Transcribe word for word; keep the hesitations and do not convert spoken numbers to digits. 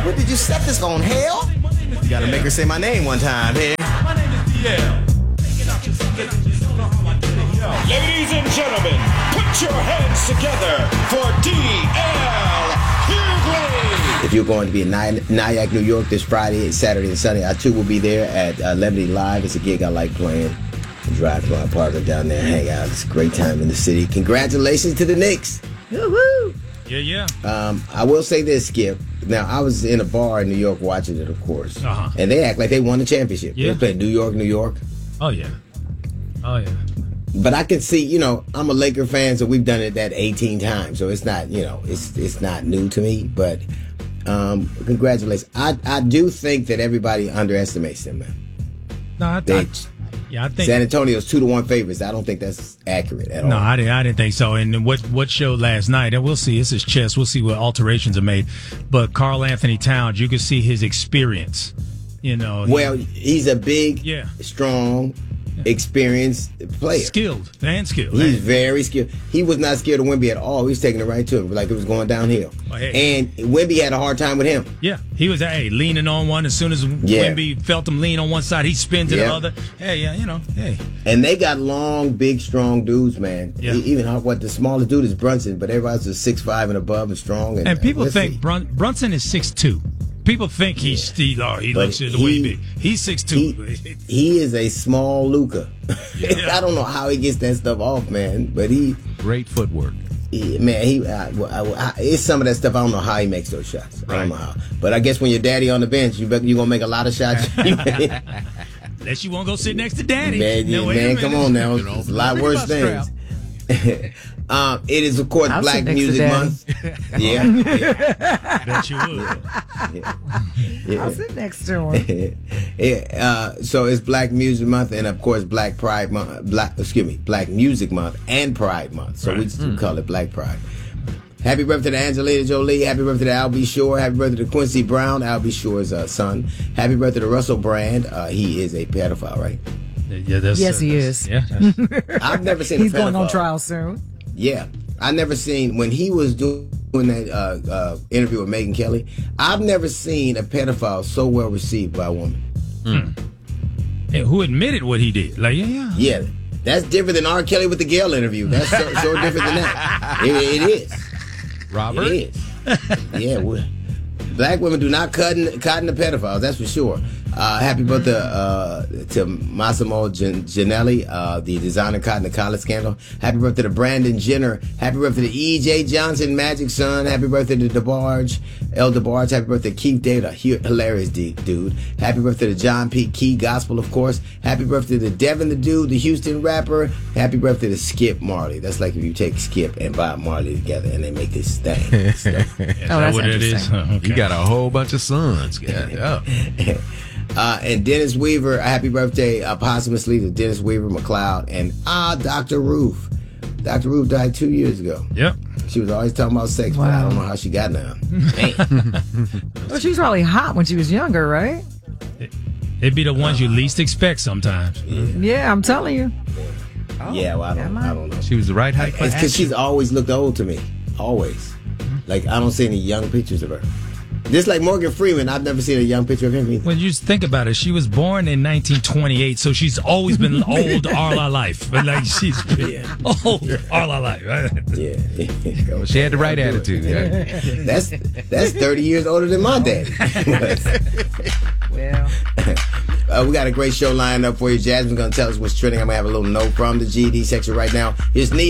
What did you set this on, hell? You gotta make her say my name one time, hey? My name is D L. Ladies and gentlemen, put your hands together for D L Hughley. If you're going to be in Ny- Nyack, New York this Friday, Saturday, and Sunday, I too will be there at uh, Levity Live. It's a gig I like playing. Drive to my partner down there, hang out. It's a great time in the city. Congratulations to the Knicks. Woo-hoo. Yeah, yeah. Um, I will say this, Skip. Now, I was in a bar in New York watching it, of course. Uh-huh. And they act like they won the championship. Yeah. They played New York, New York. Oh, yeah. Oh, yeah. But I can see, you know, I'm a Laker fan, so we've done it that eighteen times. So it's not, you know, it's it's not new to me. But um, congratulations. I, I do think that everybody underestimates them, man. No, I, They, I, yeah, I think San Antonio's two to one favorites. I don't think that's accurate at No, all. I didn't. I didn't think so. And what what showed last night, and we'll see. This is chess. We'll see what alterations are made. But Karl Anthony Towns, you can see his experience. You know. Well, he's a big, Yeah. strong, experienced player. Skilled and skilled. He's And- very skilled. He was not scared of Wemby at all. He was taking it right to him, like it was going downhill. Oh, hey. And Wemby had a hard time with him. Yeah, he was hey leaning on one. As soon as Yeah. Wemby felt him lean on one side, he spin to Yeah. the other. Hey, yeah, you know, hey. And they got long, big, strong dudes, man. Yeah. E- Even how- what the smallest dude is Brunson, but everybody's just six five and above and strong. And, And people let's think see. Brun- Brunson is six two. People think he's Steve. Oh, he But looks the he- way he big. He's six two. He, he is a small Luka. Yeah. I don't know how he gets that stuff off, man. But he, Great footwork. he man, he. I, I, I, it's some of that stuff. I don't know how he makes those shots. I don't know how. But I guess when your daddy on the bench, you bet you gonna make a lot of shots. Unless you won't go sit next to Daddy. Man, No, yeah, wait a man, come minute. on now. You know, There's a lot think worse about things. um, it is, of course, I'll Black sit next to Music Daddy. Month. Yeah. Bet you would. yeah. I'll sit next to him. yeah, uh, so it's Black Music Month, and of course Black Pride Month. Black, excuse me, Black Music Month and Pride Month. So we just call it Black Pride. Happy birthday to Angelina Jolie. Happy birthday to Al B. Shore. Happy birthday to Quincy Brown, Al B. Shore's uh, son. Happy birthday to Russell Brand. Uh, he is a pedophile, right? Yeah, that's, Yes, he that's- is. Yeah. that's- I've never seen. He's a going on pedophile. trial soon. Yeah, I never seen when he was doing that uh, uh, interview with Megyn Kelly. I've never seen a pedophile so well received by a woman. and who admitted what he did? Like, yeah, yeah. Yeah, that's different than R. Kelly with the Gayle interview. That's so, so different than that. It, it is. Robert? It is. Yeah, we, black women do not cotton, cotton to pedophiles, that's for sure. Uh, happy birthday uh, to Massimo Gin- Ginelli, uh, the designer caught in the college scandal. Happy birthday to Brandon Jenner. Happy birthday to E J. Johnson, Magic Son. Happy birthday to DeBarge, El DeBarge. Happy birthday to Keith Data, hilarious d- dude. Happy birthday to John P. Key, gospel, of course. Happy birthday to Devin the Dude, the Houston rapper. Happy birthday to Skip Marley. That's like if you take Skip and Bob Marley together and they make this thing. Is Oh, that that's what it is? interesting. Oh, okay. You got a whole bunch of sons. God, yeah. Uh, and Dennis Weaver, happy birthday uh, posthumously to Dennis Weaver McLeod. And ah, Doctor Ruth. Doctor Ruth died two years ago. Yep. She was always talking about sex, but I Wow. don't know how she got now. Damn. Well, she was probably hot when she was younger, right? It'd be the ones you least expect sometimes. Yeah, I'm telling you. yeah, well, I don't, am I? I don't know. She was the right height for It's because action. she's always looked old to me. Always. Like, I don't see any young pictures of her. Just like Morgan Freeman, I've never seen a young picture of him either. When you just think about it, she was born in nineteen twenty-eight, so she's always been old all her life. But like she's been Yeah. old all her life. Right? Yeah. Well, she had the right attitude. Yeah. That's that's thirty years older than my daddy. Well, Uh, we got a great show lined up for you. Jasmine's going to tell us what's trending. I'm going to have a little note from the G E D section right now. Here's Neo.